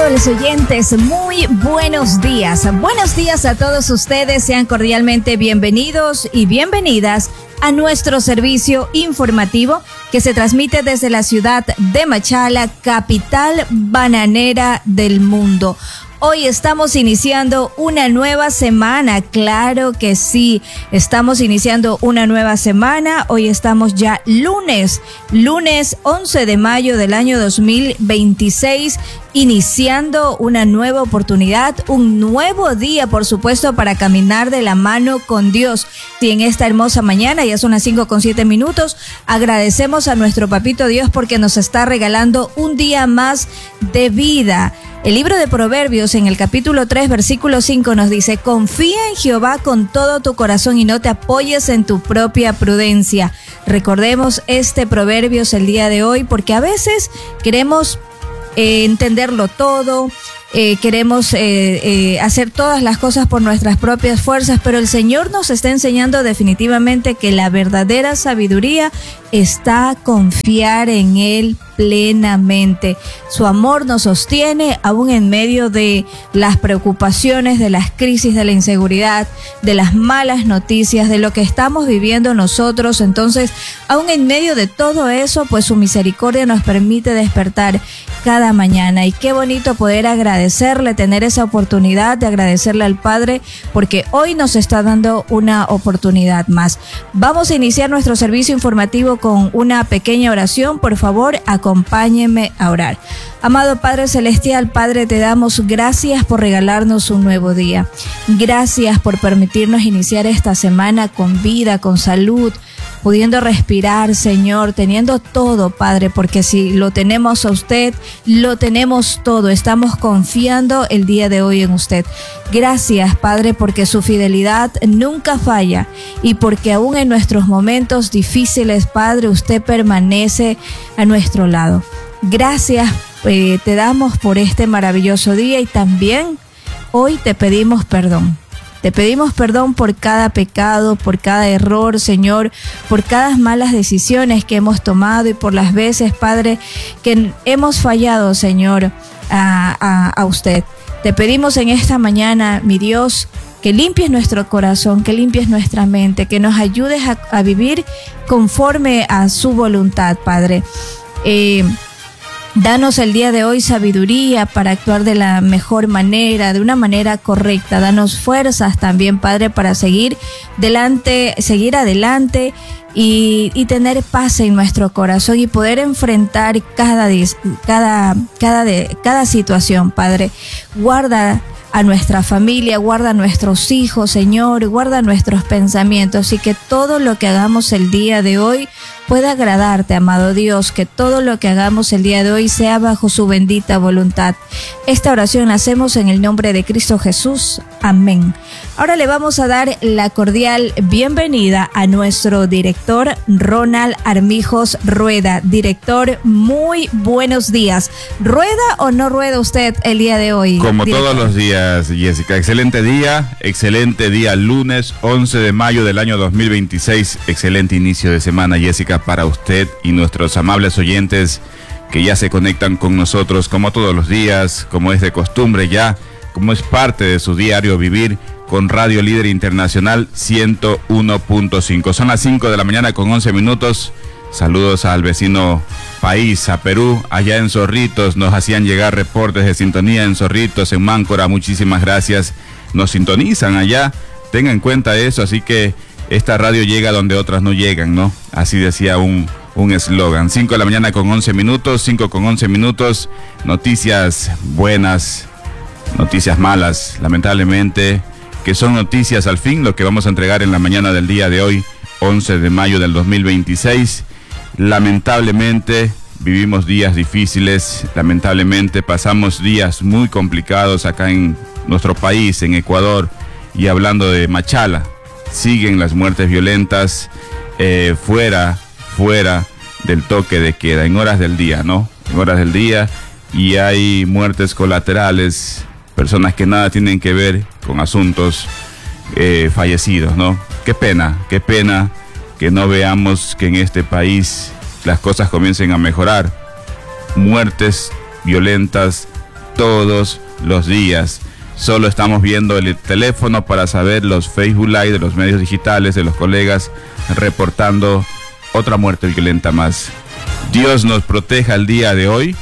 Amables oyentes, muy buenos días. Buenos días a todos ustedes. Sean cordialmente bienvenidos y bienvenidas a nuestro servicio informativo que se transmite desde la ciudad de Machala, capital bananera del mundo. Hoy estamos iniciando una nueva semana, claro que sí, estamos iniciando una nueva semana. Hoy estamos ya lunes 11 de mayo del año 2026, iniciando una nueva oportunidad, un nuevo día, por supuesto, para caminar de la mano con Dios. Y en esta hermosa mañana, ya son las 5:07, agradecemos a nuestro Papito Dios porque nos está regalando un día más de vida. El libro de Proverbios en el capítulo 3, versículo 5 nos dice: confía en Jehová con todo tu corazón y no te apoyes en tu propia prudencia. Recordemos este Proverbios el día de hoy porque a veces queremos entenderlo todo, queremos hacer todas las cosas por nuestras propias fuerzas, pero el Señor nos está enseñando definitivamente que la verdadera sabiduría está confiar en Él plenamente. Su amor nos sostiene aún en medio de las preocupaciones, de las crisis, de la inseguridad, de las malas noticias, de lo que estamos viviendo nosotros. Entonces, aún en medio de todo eso, pues su misericordia nos permite despertar cada mañana. Y qué bonito poder agradecerle, tener esa oportunidad de agradecerle al Padre, porque hoy nos está dando una oportunidad más. Vamos a iniciar nuestro servicio informativo con una pequeña oración. Por favor, acompáñenme a orar. Amado Padre Celestial, Padre, te damos gracias por regalarnos un nuevo día. Gracias por permitirnos iniciar esta semana con vida, con salud, pudiendo respirar, Señor, teniendo todo, Padre, porque si lo tenemos a usted, lo tenemos todo. Estamos confiando el día de hoy en usted. Gracias, Padre, porque su fidelidad nunca falla y porque aún en nuestros momentos difíciles, Padre, usted permanece a nuestro lado. Gracias te damos por este maravilloso día y también hoy te pedimos perdón. Te pedimos perdón por cada pecado, por cada error, Señor, por cada malas decisiones que hemos tomado y por las veces, Padre, que hemos fallado, Señor, a usted. Te pedimos en esta mañana, mi Dios, que limpies nuestro corazón, que limpies nuestra mente, que nos ayudes a vivir conforme a su voluntad, Padre. Danos el día de hoy sabiduría para actuar de la mejor manera, de una manera correcta. Danos fuerzas también, Padre, para seguir adelante y tener paz en nuestro corazón y poder enfrentar cada situación, Padre. Guarda a nuestra familia, guarda a nuestros hijos, Señor, guarda nuestros pensamientos y que todo lo que hagamos el día de hoy pueda agradarte, amado Dios, que todo lo que hagamos el día de hoy sea bajo su bendita voluntad. Esta oración la hacemos en el nombre de Cristo Jesús. Amén. Ahora le vamos a dar la cordial bienvenida a nuestro director Ronald Armijos Rueda. Director, muy buenos días. ¿Rueda o no rueda usted el día de hoy? Como director? Todos los días, Jessica. Excelente día, lunes 11 de mayo del año 2026. Excelente inicio de semana, Jessica, para usted y nuestros amables oyentes que ya se conectan con nosotros como todos los días, como es de costumbre ya, como es parte de su diario vivir con Radio Líder Internacional 101.5. Son las 5 de la mañana con 11 minutos. Saludos al vecino país, a Perú, allá en Zorritos. Nos hacían llegar reportes de sintonía en Zorritos, en Máncora. Muchísimas gracias. Nos sintonizan allá. Tengan en cuenta eso, así que esta radio llega donde otras no llegan, ¿no? Así decía un eslogan. 5 de la mañana con 11 minutos, 5 con 11 minutos. Noticias buenas, noticias malas, lamentablemente, que son noticias al fin, lo que vamos a entregar en la mañana del día de hoy, 11 de mayo del 2026. Lamentablemente vivimos días difíciles, lamentablemente pasamos días muy complicados acá en nuestro país, en Ecuador, y hablando de Machala, siguen las muertes violentas fuera del toque de queda, en horas del día, ¿no? En horas del día, y hay muertes colaterales, personas que nada tienen que ver con asuntos fallecidos, ¿no? Qué pena que no veamos que en este país las cosas comiencen a mejorar. Muertes violentas todos los días. Solo estamos viendo el teléfono para saber los Facebook Live de los medios digitales, de los colegas, reportando otra muerte violenta más. Dios nos proteja el día de hoy.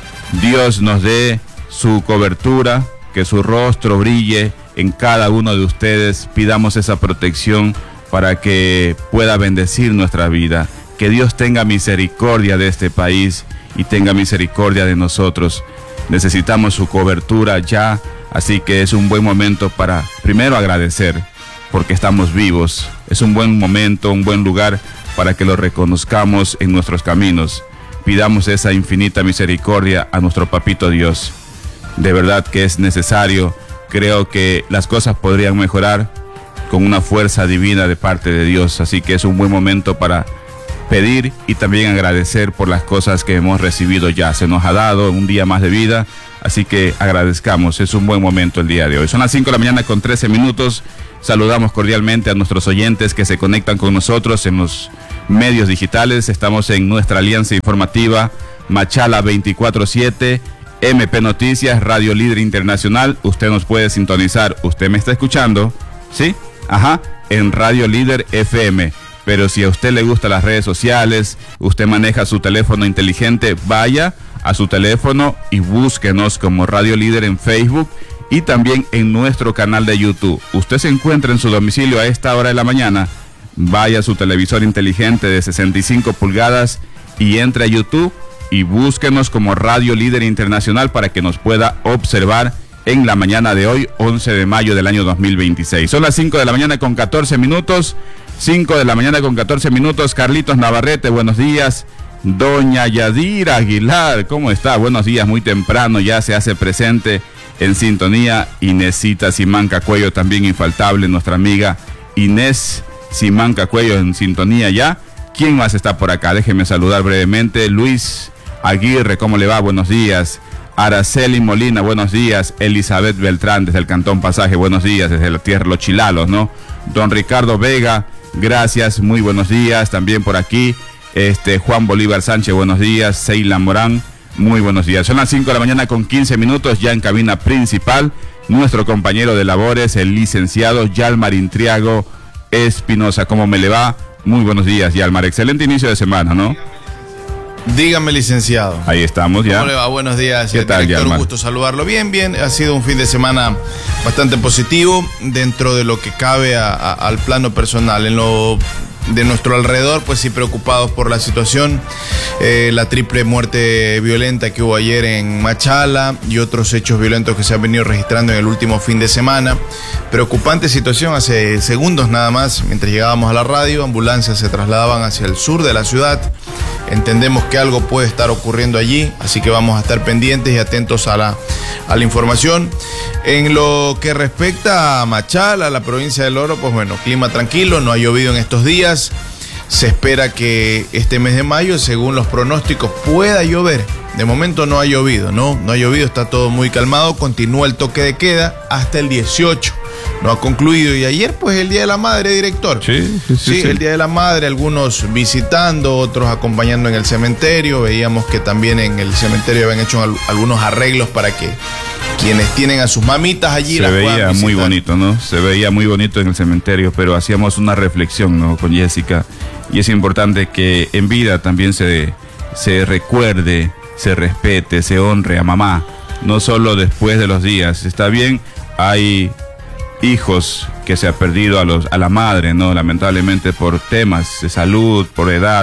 Dios nos dé su cobertura, que su rostro brille en cada uno de ustedes. Pidamos esa protección para que pueda bendecir nuestra vida. Que Dios tenga misericordia de este país y tenga misericordia de nosotros. Necesitamos su cobertura ya, así que es un buen momento para primero agradecer porque estamos vivos. Es un buen momento, un buen lugar para que lo reconozcamos en nuestros caminos. Pidamos esa infinita misericordia a nuestro Papito Dios. De verdad que es necesario. Creo que las cosas podrían mejorar con una fuerza divina de parte de Dios. Así que es un buen momento para pedir y también agradecer por las cosas que hemos recibido ya. Se nos ha dado un día más de vida, así que agradezcamos. Es un buen momento el día de hoy. Son las 5 de la mañana con 13 minutos. Saludamos cordialmente a nuestros oyentes que se conectan con nosotros en los medios digitales. Estamos en nuestra alianza informativa Machala 24/7, MP Noticias, Radio Líder Internacional. Usted nos puede sintonizar. Usted me está escuchando, ¿sí? Ajá, en Radio Líder FM. Pero si a usted le gustan las redes sociales, usted maneja su teléfono inteligente, vaya a su teléfono y búsquenos como Radio Líder en Facebook y también en nuestro canal de YouTube. Usted se encuentra en su domicilio a esta hora de la mañana, vaya a su televisor inteligente de 65 pulgadas y entre a YouTube y búsquenos como Radio Líder Internacional para que nos pueda observar en la mañana de hoy, 11 de mayo del año 2026. Son las 5 de la mañana con 14 minutos. 5 de la mañana con 14 minutos. Carlitos Navarrete, buenos días. Doña Yadira Aguilar, ¿cómo está? Buenos días, muy temprano ya se hace presente en sintonía. Inesita Simanca Cuello, también infaltable, nuestra amiga Inés Simanca Cuello en sintonía ya. ¿Quién más está por acá? Déjeme saludar brevemente. Luis Aguirre, ¿cómo le va? Buenos días. Araceli Molina, buenos días. Elizabeth Beltrán, desde el Cantón Pasaje, buenos días, desde la tierra Los Chilalos, ¿no? Don Ricardo Vega, gracias, muy buenos días. También por aquí, Juan Bolívar Sánchez, buenos días. Seila Morán, muy buenos días. Son las 5 de la mañana con 15 minutos, ya en cabina principal, nuestro compañero de labores, el licenciado Yalmar Intriago Espinosa. ¿Cómo me le va? Muy buenos días, Yalmar. Excelente inicio de semana, ¿no? Dígame, licenciado. Ahí estamos ya. ¿Cómo le va? Buenos días. ¿Qué tal, director? Yalmar? Un gusto saludarlo. Bien, bien. Ha sido un fin de semana bastante positivo dentro de lo que cabe al plano personal. En lo de nuestro alrededor, pues sí, preocupados por la situación, la triple muerte violenta que hubo ayer en Machala y otros hechos violentos que se han venido registrando en el último fin de semana. Preocupante situación. Hace segundos nada más, mientras llegábamos a la radio, ambulancias se trasladaban hacia el sur de la ciudad. Entendemos que algo puede estar ocurriendo allí, así que vamos a estar pendientes y atentos a la información. En lo que respecta a Machala, a la provincia del Oro, pues bueno, clima tranquilo, no ha llovido en estos días. Se espera que este mes de mayo, según los pronósticos, pueda llover. De momento no ha llovido, no ha llovido, está todo muy calmado. Continúa el toque de queda hasta el 18. No ha concluido. Y ayer, pues, el Día de la Madre, director. Sí. El Día de la Madre, algunos visitando, otros acompañando en el cementerio. Veíamos que también en el cementerio habían hecho algunos arreglos para que quienes tienen a sus mamitas allí se las puedan veía visitar. muy bonito, ¿no? Se veía muy bonito en el cementerio, pero hacíamos una reflexión, ¿no? Con Jessica. Y es importante que en vida también se recuerde, se respete, se honre a mamá. No solo después de los días. Está bien, hay hijos que se ha perdido a la madre, ¿no? Lamentablemente por temas de salud, por edad,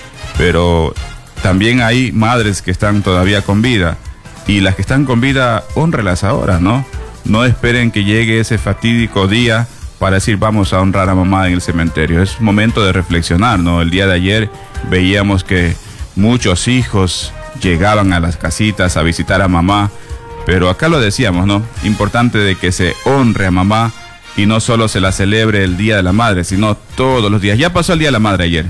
pero también hay madres que están todavía con vida y las que están con vida, hónrelas ahora, ¿no? No esperen que llegue ese fatídico día para decir vamos a honrar a mamá en el cementerio. Es momento de reflexionar, ¿no? El día de ayer veíamos que muchos hijos llegaban a las casitas a visitar a mamá. Pero acá lo decíamos, ¿no? Importante de que se honre a mamá y no solo se la celebre el Día de la Madre, sino todos los días. Ya pasó el Día de la Madre ayer.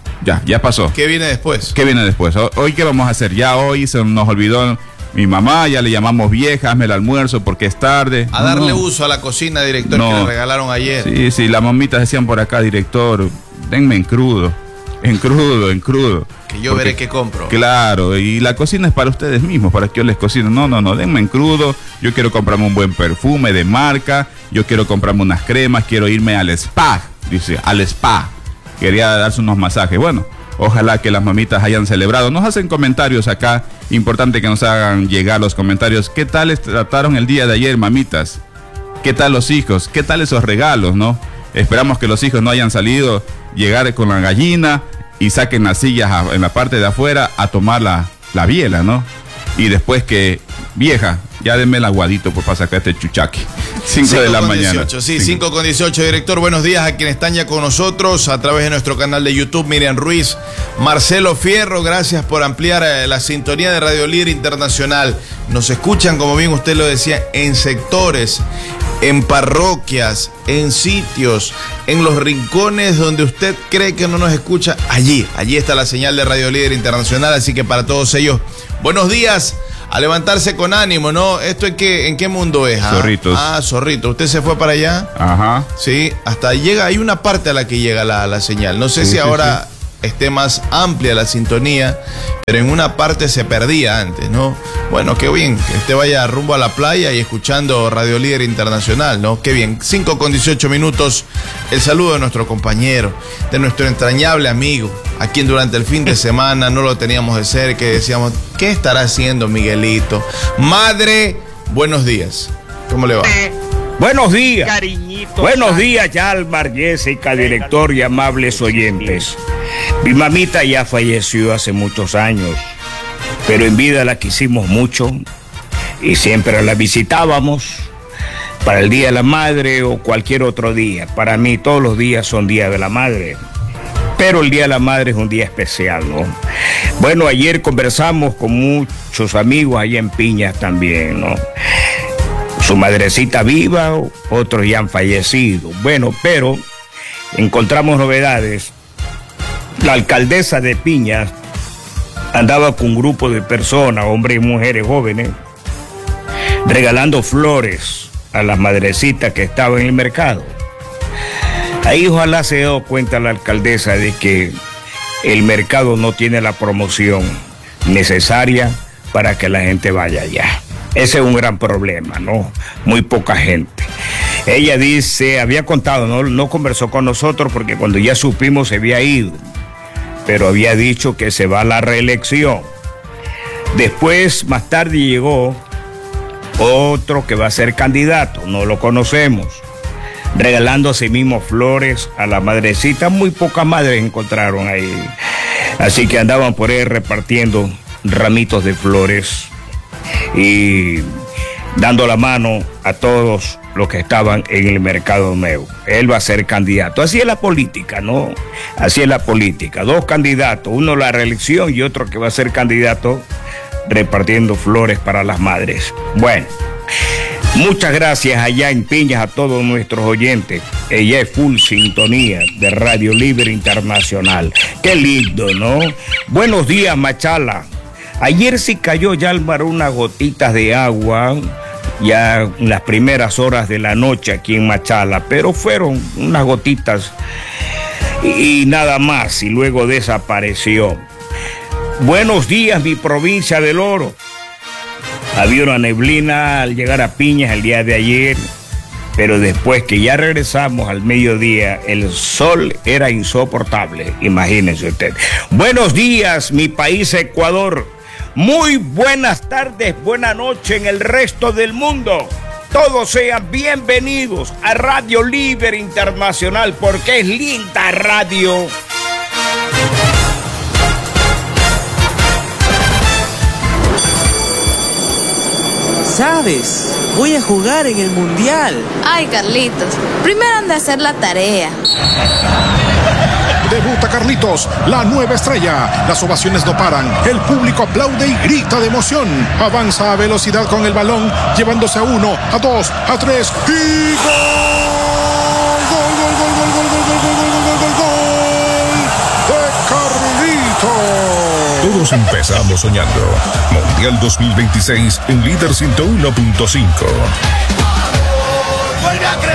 Ya pasó. ¿Qué viene después? ¿Qué viene después? Hoy, ¿qué vamos a hacer? Ya hoy se nos olvidó mi mamá, ya le llamamos vieja, hazme el almuerzo porque es tarde. A darle uso a la cocina, director, que le regalaron ayer. Sí, las mamitas decían por acá, director, denme en crudo. En crudo. Que yo veré qué compro. Claro, y la cocina es para ustedes mismos, para que yo les cocine. No, denme en crudo. Yo quiero comprarme un buen perfume de marca, yo quiero comprarme unas cremas, quiero irme al spa, dice, al spa. Quería darse unos masajes. Bueno, ojalá que las mamitas hayan celebrado. Nos hacen comentarios acá, importante que nos hagan llegar los comentarios. ¿Qué tal les trataron el día de ayer, mamitas? ¿Qué tal los hijos? ¿Qué tal esos regalos, no? Esperamos que los hijos no hayan salido, llegar con la gallina y saquen las sillas en la parte de afuera a tomar la biela, ¿no? Y después que, vieja, ya denme el aguadito pues, para sacar este chuchaqui. 5 de la mañana. 5:18, director. Buenos días a quienes están ya con nosotros a través de nuestro canal de YouTube. Miriam Ruiz, Marcelo Fierro, gracias por ampliar la sintonía de Radio Líder Internacional. Nos escuchan, como bien usted lo decía, en sectores, en parroquias, en sitios, en los rincones donde usted cree que no nos escucha. Allí está la señal de Radio Líder Internacional. Así que para todos ellos, buenos días. A levantarse con ánimo, ¿no? ¿Esto en qué mundo es? Zorritos. Zorritos. ¿Usted se fue para allá? Ajá. Sí, hasta llega, hay una parte a la que llega la señal. No sé si ahora esté más amplia la sintonía, pero en una parte se perdía antes, ¿no? Bueno, qué bien, que usted vaya rumbo a la playa y escuchando Radio Líder Internacional, ¿no? Qué bien. 5:18. El saludo de nuestro compañero, de nuestro entrañable amigo, a quien durante el fin de semana no lo teníamos de cerca y decíamos, ¿qué estará haciendo Miguelito? Madre, buenos días. ¿Cómo le va? Buenos días. Cariñito. Buenos días, Yalmar, Jessica, director y amables oyentes. Mi mamita ya falleció hace muchos años, pero en vida la quisimos mucho y siempre la visitábamos para el Día de la Madre o cualquier otro día. Para mí todos los días son Día de la Madre, pero el Día de la Madre es un día especial, ¿no? Bueno, ayer conversamos con muchos amigos allá en Piñas también, ¿no? Su madrecita viva, otros ya han fallecido. Bueno, pero encontramos novedades. La alcaldesa de Piñas andaba con un grupo de personas, hombres y mujeres jóvenes, regalando flores a las madrecitas que estaban en el mercado. Ahí ojalá se dio cuenta la alcaldesa de que el mercado no tiene la promoción necesaria para que la gente vaya allá. Ese es un gran problema, ¿no? Muy poca gente. Ella dice, había contado, no conversó con nosotros porque cuando ya supimos se había ido, pero había dicho que se va a la reelección. Después, más tarde llegó otro que va a ser candidato, no lo conocemos, regalando a sí mismo flores a la madrecita. Muy pocas madres encontraron ahí, así que andaban por ahí repartiendo ramitos de flores y dando la mano a todos los que estaban en el mercado nuevo. Él va a ser candidato. Así es la política, ¿no? Así es la política. Dos candidatos, uno a la reelección y otro que va a ser candidato repartiendo flores para las madres. Bueno, muchas gracias allá en Piñas a todos nuestros oyentes. Ella es full sintonía de Radio Líder Internacional. Qué lindo, ¿no? Buenos días, Machala. Ayer sí cayó, Yalmar, unas gotitas de agua, ya en las primeras horas de la noche aquí en Machala, pero fueron unas gotitas y nada más, y luego desapareció. Buenos días, mi provincia del Oro. Había una neblina al llegar a Piñas el día de ayer, pero después que ya regresamos al mediodía, el sol era insoportable, imagínense usted. Buenos días, mi país Ecuador. Muy buenas tardes, buena noche en el resto del mundo. Todos sean bienvenidos a Radio Líder Internacional, porque es linda radio. ¿Sabes? Voy a jugar en el Mundial. Ay, Carlitos, primero anda a hacer la tarea. Debuta Carlitos, la nueva estrella. Las ovaciones no paran. El público aplaude y grita de emoción. Avanza a velocidad con el balón, llevándose a 1, a 2, a 3 y ¡gol! ¡Gol, gol, gol, gol, gol, gol, gol, gol, gol, gol, gol! ¡De Carlitos! Todos empezamos soñando. Mundial 2026 en Líder 101.5. ¡Vuelve a creer!